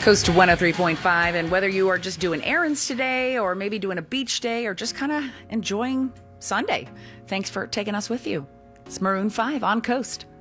Coast 103.5, and whether you are just doing errands today or maybe doing a beach day or just kind of enjoying Sunday, thanks for taking us with you. It's Maroon 5 on Coast.